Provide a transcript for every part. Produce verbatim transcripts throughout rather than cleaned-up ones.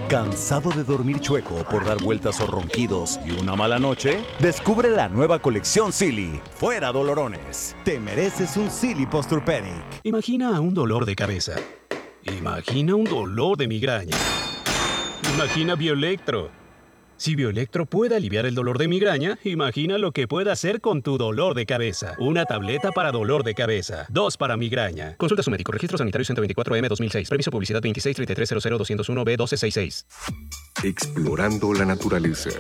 ¿Cansado de dormir chueco por dar vueltas o ronquidos y una mala noche? Descubre la nueva colección Silly. Fuera dolorones. Te mereces un Silly Posturepedic. Imagina un dolor de cabeza. Imagina un dolor de migraña. Imagina Bioelectro. Si Bioelectro puede aliviar el dolor de migraña, imagina lo que puede hacer con tu dolor de cabeza. Una tableta para dolor de cabeza. Dos para migraña. Consulta a su médico. Registro Sanitario ciento veinticuatro M dos mil seis. Permiso publicidad veintiséis treinta y tres cero cero doscientos uno B doce sesenta y seis. Explorando la naturaleza.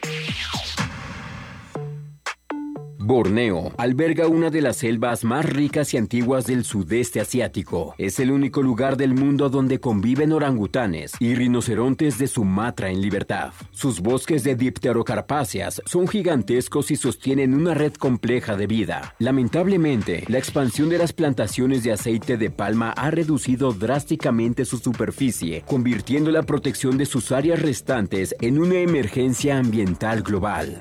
Borneo alberga una de las selvas más ricas y antiguas del sudeste asiático. Es el único lugar del mundo donde conviven orangutanes y rinocerontes de Sumatra en libertad. Sus bosques de dipterocarpáceas son gigantescos y sostienen una red compleja de vida. Lamentablemente, la expansión de las plantaciones de aceite de palma ha reducido drásticamente su superficie, convirtiendo la protección de sus áreas restantes en una emergencia ambiental global.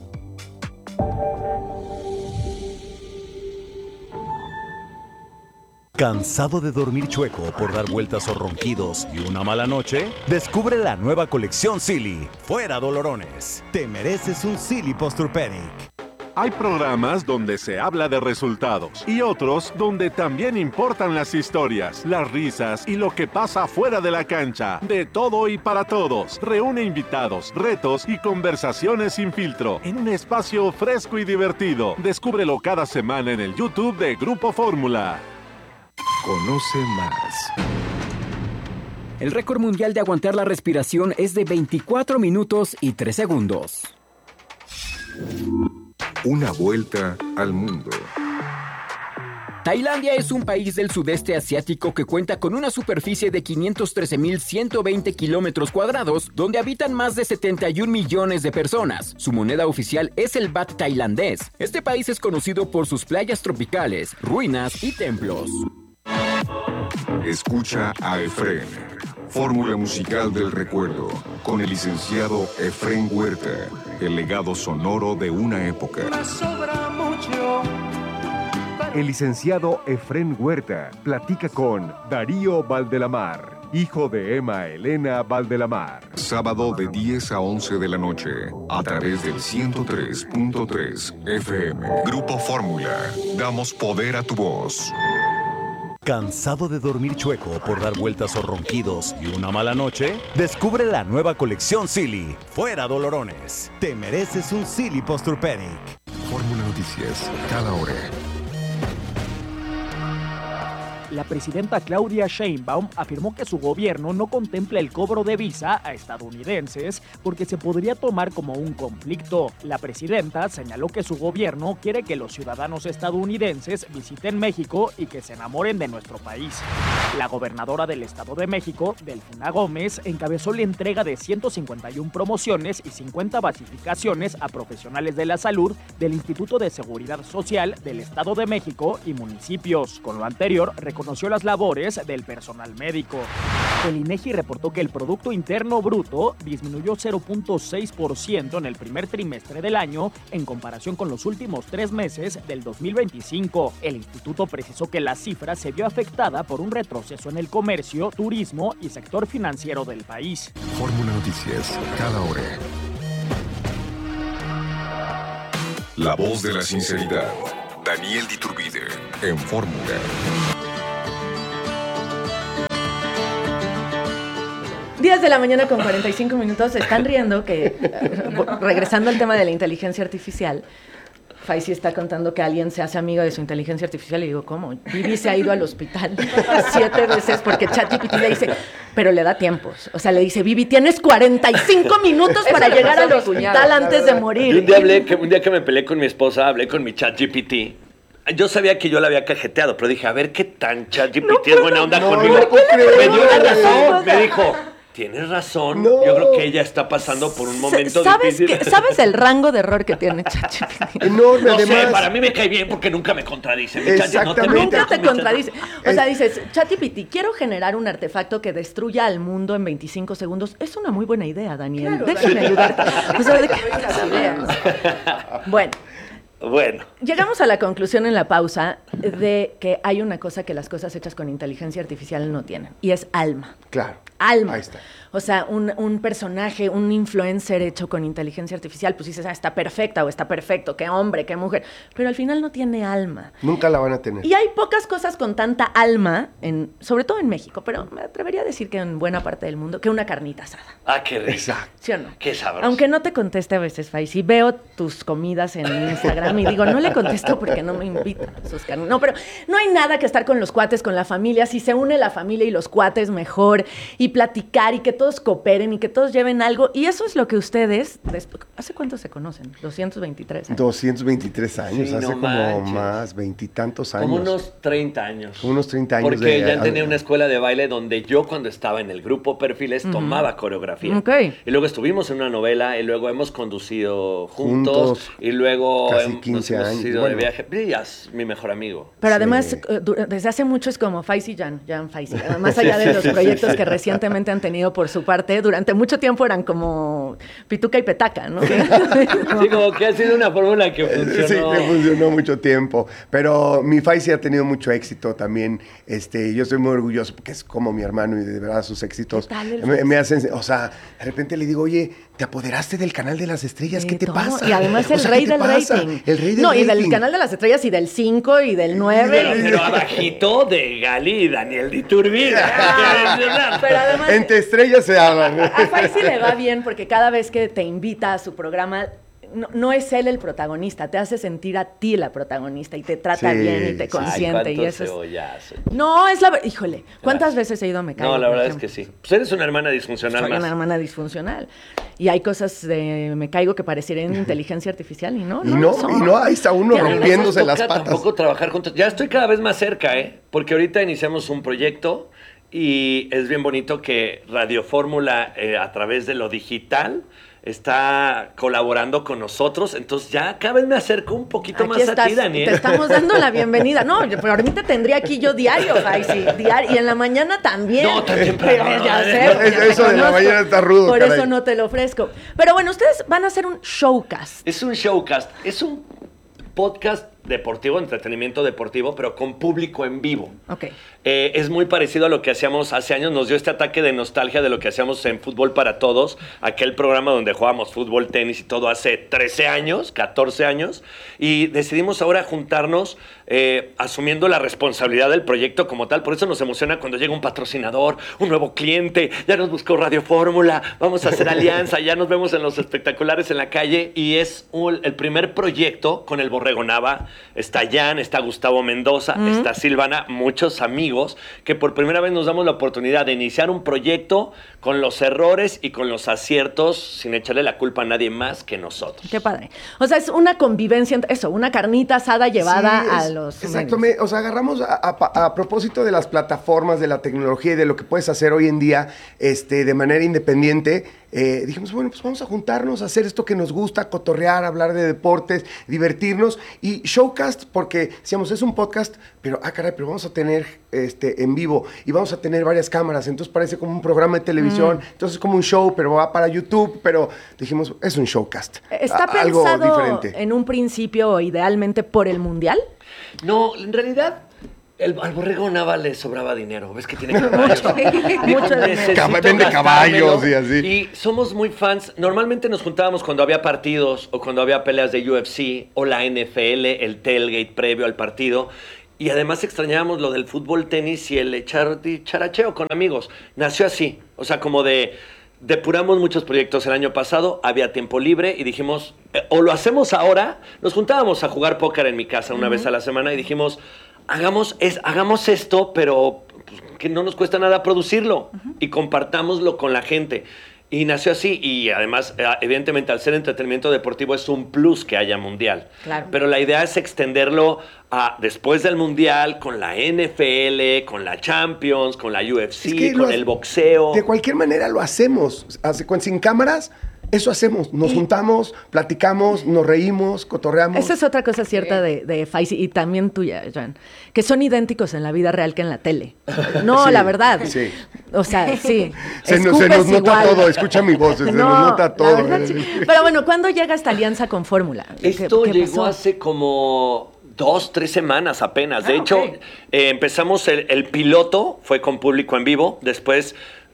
¿Cansado de dormir chueco por dar vueltas o ronquidos y una mala noche? Descubre la nueva colección Silly. Fuera dolorones. Te mereces un Silly Posturepedic. Hay programas donde se habla de resultados y otros donde también importan las historias, las risas y lo que pasa fuera de la cancha. De todo y para todos. Reúne invitados, retos y conversaciones sin filtro en un espacio fresco y divertido. Descúbrelo cada semana en el YouTube de Grupo Fórmula. Conoce más. El récord mundial de aguantar la respiración es de veinticuatro minutos y tres segundos. Una vuelta al mundo. Tailandia es un país del sudeste asiático que cuenta con una superficie de quinientos trece mil ciento veinte kilómetros cuadrados, donde habitan más de setenta y un millones de personas. Su moneda oficial es el baht tailandés. Este país es conocido por sus playas tropicales, ruinas y templos. Escucha a Efrén. Fórmula musical del recuerdo, con el licenciado Efrén Huerta, el legado sonoro de una época. Me sobra mucho. El licenciado Efrén Huerta platica con Darío Valdelamar, hijo de Emma Elena Valdelamar. Sábado de diez a once de la noche, a través del ciento tres punto tres F M. Grupo Fórmula, damos poder a tu voz. ¿Cansado de dormir chueco por dar vueltas o ronquidos y una mala noche? Descubre la nueva colección Silly. Fuera dolorones. Te mereces un Silly Posturepedic. Fórmula Noticias, cada hora. La presidenta Claudia Sheinbaum afirmó que su gobierno no contempla el cobro de visa a estadounidenses porque se podría tomar como un conflicto. La presidenta señaló que su gobierno quiere que los ciudadanos estadounidenses visiten México y que se enamoren de nuestro país. La gobernadora del Estado de México, Delfina Gómez, encabezó la entrega de ciento cincuenta y una promociones y cincuenta basificaciones a profesionales de la salud del Instituto de Seguridad Social del Estado de México y municipios. Con lo anterior, reconoció las labores del personal médico. El INEGI reportó que el Producto Interno Bruto disminuyó cero punto seis por ciento en el primer trimestre del año en comparación con los últimos tres meses del dos mil veinticinco. El instituto precisó que la cifra se vio afectada por un retroceso en el comercio, turismo y sector financiero del país. Fórmula Noticias, cada hora. La voz de la sinceridad. Daniel Diturbide, en Fórmula. diez de la mañana con cuarenta y cinco minutos. Se están riendo que, regresando al tema de la inteligencia artificial, Faisy está contando que alguien se hace amigo de su inteligencia artificial y digo, ¿cómo? Vivi se ha ido al hospital siete veces porque ChatGPT le dice, pero le da tiempos. O sea, le dice, Vivi, tienes cuarenta y cinco minutos para llegar al hospital antes de morir. Y un día, hablé, que, un día que me peleé con mi esposa, hablé con mi ChatGPT. Yo sabía que yo la había cajeteado, pero dije, a ver qué tan ChatGPT no, es buena onda no, conmigo. No, me dio la razón, me dijo... Tienes razón, no. Yo creo que ella está pasando por un momento ¿Sabes difícil. Que, ¿Sabes el rango de error que tiene ChatGPT? Enorme, no además. Sé, para mí me cae bien porque nunca me contradice. Exactamente. No te nunca te contradice. O sea, dices, ChatGPT, quiero generar un artefacto que destruya al mundo en veinticinco segundos. Es una muy buena idea, Daniel. Claro, déjame Daniel. ayudarte. O sea, ¿de qué? Bueno. Bueno. Llegamos a la conclusión en la pausa de que hay una cosa que las cosas hechas con inteligencia artificial no tienen, y es alma. Claro. Alma. Ahí está. O sea, un, un personaje, un influencer hecho con inteligencia artificial, pues dices, ah, está perfecta o está perfecto, qué hombre, qué mujer. Pero al final no tiene alma. Nunca la van a tener. Y hay pocas cosas con tanta alma, en, sobre todo en México, pero me atrevería a decir que en buena parte del mundo, que una carnita asada. Ah, qué rico. Exacto. ¿Sí o no? Qué sabroso. Aunque no te conteste a veces, Faisy, veo tus comidas en Instagram y digo, no le contesto porque no me invitan a sus carnitas. No, pero no hay nada que estar con los cuates, con la familia. Si se une la familia y los cuates, mejor. Y platicar y que todos cooperen y que todos lleven algo. Y eso es lo que ustedes... ¿Hace cuánto se conocen? doscientos veintitrés años. doscientos veintitrés años, Sí, hace no como manches. más, veintitantos años. Como unos treinta años. Como unos treinta años. Porque de, ya tenía una escuela de baile donde yo cuando estaba en el grupo Perfiles Ujú. tomaba coreografía. Ok. Y luego estuvimos en una novela y luego hemos conducido juntos, Juntos, y luego casi hem- quince nos hemos años, ido bueno. de viaje. Y ya es mi mejor amigo. Pero Sí. además, eh, du- desde hace mucho es como Faisy Jan, Jan Faisy. Más allá de los proyectos que recientemente han tenido por su parte, durante mucho tiempo eran como Pituca y Petaca, ¿no? Sí, como que ha sido una fórmula que Sí, funcionó. me funcionó mucho tiempo. Pero mi Faisy ha tenido mucho éxito también. Este, yo estoy muy orgulloso porque es como mi hermano y de verdad sus éxitos ¿Qué tal el me, Faisy? me hacen, o sea, de repente le digo, oye, te apoderaste del canal de las estrellas, ¿qué Sí, te todo. pasa? Y además el O sea, rey ¿qué te del pasa? rating. El rey del no, rating. y del canal de las estrellas y del cinco y del nueve. Pero, pero abajito de Gali y Daniel de Iturbide. Pero además, Entre estrellas se hablan. a Faisy le va bien porque cada vez que te invita a su programa, no, no es él el protagonista, te hace sentir a ti la protagonista y te trata Sí, bien y te sí. consiente. Ay, y eso es... cebollazo. No, es la ver- Híjole, ¿cuántas veces he ido a Me Caigo? No, la por verdad es ejemplo? que sí. Pues eres una hermana disfuncional Soy más. una hermana disfuncional. Y hay cosas de Me Caigo que parecerían inteligencia artificial y no. Y no, lo son. y no, ahí está uno Ya no rompiéndose Nos las toca patas. tampoco trabajar juntos. Ya estoy cada vez más cerca, ¿eh? Porque ahorita iniciamos un proyecto y es bien bonito que Radio Fórmula, eh, a través de lo digital, está colaborando con nosotros. Entonces ya cada vez me acerco un poquito Aquí más a estás, ti, Daniel. te estamos dando la bienvenida. No, yo- pero ahorita tendría aquí yo diario, Faisy, diario. Y en la mañana también. No, tan temprano, Pero ya no, sé, no, porque eso- te eso de la conozco. mañana está rudo, Por caray. eso no te lo ofrezco. Pero bueno, ustedes van a hacer un showcast. Es un showcast, es un podcast deportivo, entretenimiento deportivo, pero con público en vivo. Ok. Eh, es muy parecido a lo que hacíamos hace años. Nos dio este ataque de nostalgia de lo que hacíamos en Fútbol para Todos, aquel programa donde jugábamos fútbol, tenis y todo hace trece años, catorce años, y decidimos ahora juntarnos eh, asumiendo la responsabilidad del proyecto como tal. Por eso nos emociona cuando llega un patrocinador, un nuevo cliente, ya nos buscó Radio Fórmula, vamos a hacer alianza, ya nos vemos en los espectaculares en la calle, y es un- el primer proyecto con el Borrego Nava. Está Jan, está Gustavo Mendoza, Mm. está Silvana, muchos amigos que por primera vez nos damos la oportunidad de iniciar un proyecto con los errores y con los aciertos sin echarle la culpa a nadie más que nosotros. Qué padre. O sea, es una convivencia, entre- eso, una carnita asada llevada Sí, a es- los Exacto, medios. me- o sea, agarramos a, a- a propósito de las plataformas, de la tecnología y de lo que puedes hacer hoy en día este, de manera independiente. Eh, dijimos, bueno, pues vamos a juntarnos a hacer esto que nos gusta, cotorrear, hablar de deportes, divertirnos. Y Showcast, porque decíamos, es un podcast, pero, ah, caray, pero vamos a tener este, en vivo y vamos a tener varias cámaras. Entonces parece como un programa de televisión. Mm. Entonces es como un show, pero va para YouTube. Pero dijimos, es un Showcast. ¿Está A- algo pensado diferente. en un principio idealmente por el Mundial? No, en realidad, el, al Borrego Nava le sobraba dinero. ¿Ves que tiene caballos? Mucho, Dijo, mucho dinero. "Necesito Cab- vende gastármelo". caballos y así. Y somos muy fans. Normalmente nos juntábamos cuando había partidos o cuando había peleas de U F C o la N F L, el tailgate previo al partido. Y además extrañábamos lo del fútbol, tenis y el echar de characheo con amigos. Nació así. O sea, como de... Depuramos muchos proyectos el año pasado, había tiempo libre y dijimos, eh, o lo hacemos ahora. Nos juntábamos a jugar póker en mi casa una vez a la semana y dijimos, hagamos, es, hagamos esto, pero pues, que no nos cuesta nada producirlo y compartámoslo con la gente. Y nació así, y además, eh, evidentemente, al ser entretenimiento deportivo es un plus que haya mundial. Claro. Pero la idea es extenderlo a después del mundial, con la N F L, con la Champions, con la U F C, Es que con lo- el boxeo. De cualquier manera lo hacemos. Hace- cuan- Sin cámaras, eso hacemos. Nos juntamos, platicamos, nos reímos, cotorreamos. Esa es otra cosa cierta de, de Faisy y también tuya, Jan, que son idénticos en la vida real que en la tele. No, Sí, la verdad. sí. O sea, sí. Se nos, se Escupes nos nota igual. todo, escucha mi voz, se No, nos nota la todo. verdad, sí. Pero bueno, ¿cuándo llega esta alianza con Fórmula? ¿Qué- Esto qué llegó pasó? hace como dos, tres semanas apenas. De Ah, hecho, ok. eh, empezamos el, el piloto, fue con público en vivo. Después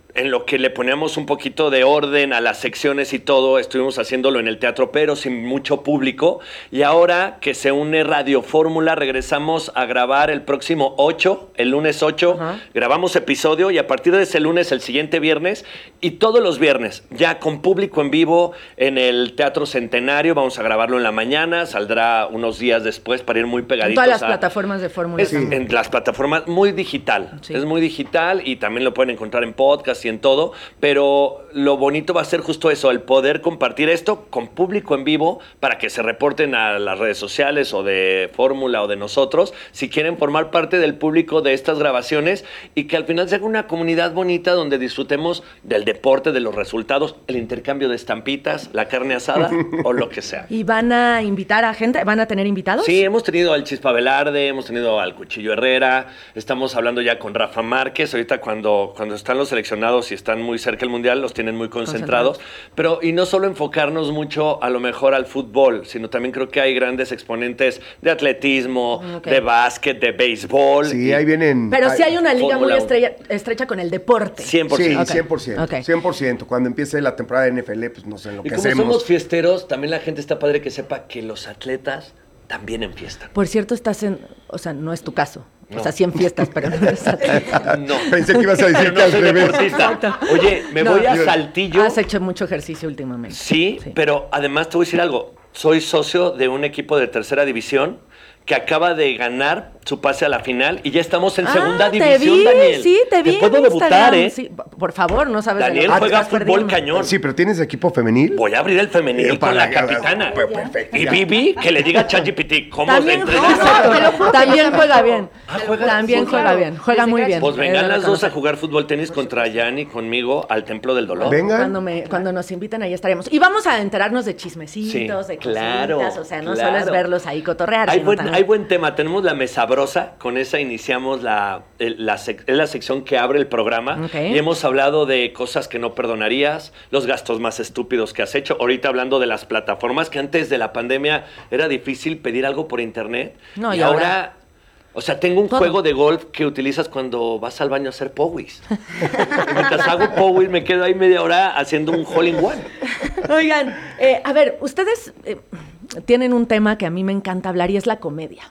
en lo que le poníamos un poquito de orden a las secciones y todo, estuvimos haciéndolo en el Teatro Pero sin mucho público. Y ahora que se une Radio Fórmula, regresamos a grabar el próximo ocho, el lunes ocho. Uh-huh. Grabamos episodio y a partir de ese lunes, el siguiente viernes, y todos los viernes, ya con público en vivo en el Teatro Centenario. Vamos a grabarlo en la mañana, saldrá unos días después para ir muy pegaditos. En todas las a, plataformas de Fórmula. Es, sí. En las plataformas, muy digital. Sí. Es muy digital y también lo pueden encontrar en podcast y en todo, pero lo bonito va a ser justo eso, el poder compartir esto con público en vivo para que se reporten a las redes sociales o de Fórmula o de nosotros, si quieren formar parte del público de estas grabaciones y que al final se haga una comunidad bonita donde disfrutemos del deporte, de los resultados, el intercambio de estampitas, la carne asada o lo que sea. ¿Y van a invitar a gente? ¿Van a tener invitados? Sí, hemos tenido al Chispa Velarde, hemos tenido al Cuchillo Herrera, estamos hablando ya con Rafa Márquez, ahorita cuando, cuando están los seleccionados y están muy cerca del Mundial, los tienen muy concentrados. concentrados. Pero, y no solo enfocarnos mucho a lo mejor al fútbol, sino también creo que hay grandes exponentes de atletismo, okay. de básquet, de béisbol. Sí, ahí vienen... Pero hay, sí hay una liga muy estrella, estrecha con el deporte. cien por ciento. Sí, okay. cien por ciento. Okay. cien por ciento. Cuando empiece la temporada de N F L, pues nos enloquecemos. Y como somos fiesteros, también la gente está padre que sepa que los atletas también enfiestan. Por cierto, estás en... O sea, no es tu caso. No. O sea, sí en fiestas, pero no eres atleta. No. Pensé que ibas a decir que no soy deportista. Oye, me no, voy a Saltillo. Has hecho mucho ejercicio últimamente. Sí, sí, pero además te voy a decir algo. Soy socio de un equipo de tercera división que acaba de ganar su pase a la final y ya estamos en ah, segunda te división, vi, Daniel. Sí, te vi. Te puedo debutar, ¿eh? Sí, por favor, no sabes. Daniel de lo juega fútbol perdiendo. Cañón. Sí, pero ¿tienes equipo femenil? Voy a abrir el femenil eh, con la capitana. Pues, perfecto. Y Vivi, que le diga a ChatGPT cómo también se entrena. Juega, también juega bien. Ah, juega también fútbol. juega bien. Juega muy bien. Pues vengan las dos a jugar fútbol tenis contra Yanni conmigo al Templo del Dolor. Venga. Cuando, me, cuando nos inviten ahí estaremos. Y vamos a enterarnos de chismecitos, sí, de claro, cositas. O sea, no claro. solo es verlos ahí cotorrear. Hay, buen, también... hay buen tema. Tenemos la mesabrosa. Con esa iniciamos la, la, sec, es la sección que abre el programa. Okay. Y hemos hablado de cosas que no perdonarías, los gastos más estúpidos que has hecho. Ahorita hablando de las plataformas, que antes de la pandemia era difícil pedir algo por internet. No, y, y ahora... ahora... O sea, tengo un Todo. juego de golf que utilizas cuando vas al baño a hacer powis. Mientras hago powis me quedo ahí media hora haciendo un hole in one. Oigan, eh, a ver, ustedes eh, tienen un tema que a mí me encanta hablar y es la comedia.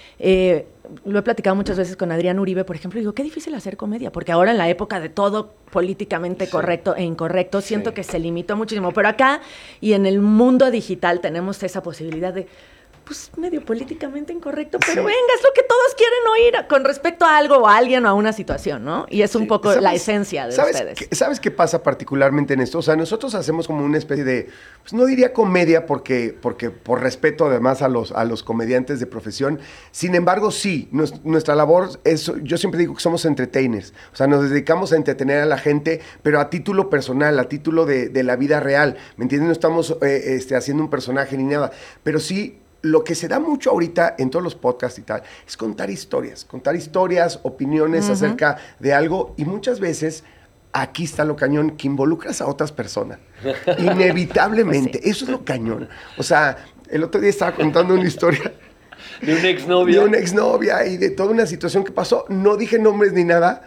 Eh, lo he platicado muchas veces con Adrián Uribe, por ejemplo, y digo, qué difícil hacer comedia, porque ahora en la época de todo políticamente sí. correcto e incorrecto, siento sí. que se limitó muchísimo, pero acá y en el mundo digital tenemos esa posibilidad de... pues medio políticamente incorrecto, pero sí. venga, es lo que todos quieren oír con respecto a algo o a alguien o a una situación, ¿no? Y es un sí. poco ¿Sabes, la esencia de ¿sabes ustedes. Qué, ¿Sabes qué pasa particularmente en esto? O sea, nosotros hacemos como una especie de, pues no diría comedia porque, porque por respeto además a los, a los comediantes de profesión, sin embargo sí, nos, nuestra labor es, yo siempre digo que somos entertainers, o sea, nos dedicamos a entretener a la gente, pero a título personal, a título de, de la vida real, ¿me entiendes? No estamos eh, este, haciendo un personaje ni nada, pero sí... Lo que se da mucho ahorita en todos los podcasts y tal es contar historias, contar historias, opiniones uh-huh. acerca de algo y muchas veces, aquí está lo cañón, que involucras a otras personas. Inevitablemente, sí. eso es lo cañón. O sea, el otro día estaba contando una historia de una exnovia. De una exnovia y de toda una situación que pasó. No dije nombres ni nada.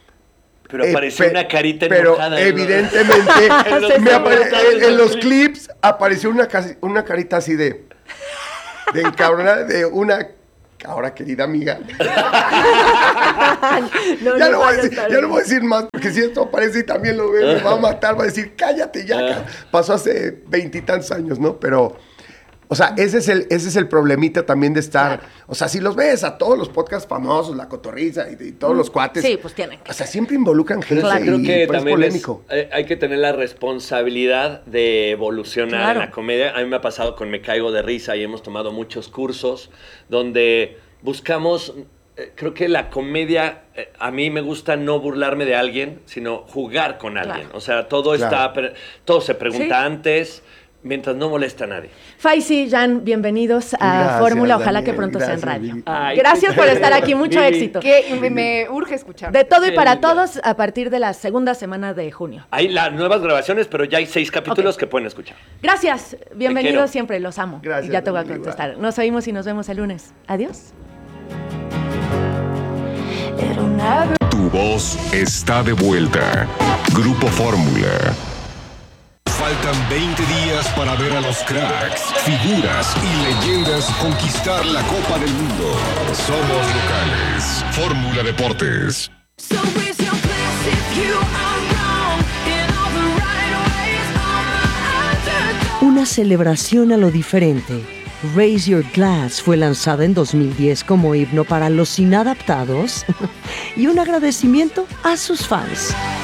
Pero apareció eh, pe- una carita pero enojada. Pero evidentemente, en, los me apare- en, en los clips apareció una, una carita así de... de encabronada de una ahora querida amiga. no, ya, no no voy a decir, ya no voy a decir más, porque si esto aparece y también lo ve, me va a matar, va a decir, cállate ya. Pasó hace veintitantos años, ¿no? Pero, o sea, ese es el, ese es el problemita también de estar, claro. O sea, si los ves a todos los podcasts famosos, La Cotorriza y, y todos mm. los cuates. Sí, pues tienen que. O sea, siempre involucran gente. Claro, y, creo que pues, también es polémico. Es, hay que tener la responsabilidad de evolucionar claro. en la comedia. A mí me ha pasado con Me Caigo de Risa y hemos tomado muchos cursos donde buscamos... Creo que la comedia, eh, a mí me gusta no burlarme de alguien, sino jugar con alguien. Claro. O sea, todo claro. está, todo se pregunta ¿Sí? antes, mientras no molesta a nadie. Faisy, Jan, bienvenidos a Fórmula. Ojalá Daniel, que pronto sea en radio. Ay, gracias por estar aquí, mucho Vivi. éxito. Que me, me urge escuchar. De todo y para todos a partir de la segunda semana de junio. Hay las nuevas grabaciones, pero ya hay seis capítulos okay. que pueden escuchar. Gracias, bienvenidos siempre, los amo. Gracias. Y ya te voy a contestar. Igual. Nos oímos y nos vemos el lunes. Adiós. It'll never Tu voz está de vuelta. Grupo Fórmula. Faltan veinte días para ver a los cracks, figuras y leyendas conquistar la Copa del Mundo. Somos locales. Fórmula Deportes. Una celebración a lo diferente. Raise Your Glass fue lanzada en dos mil diez como himno para los inadaptados y un agradecimiento a sus fans.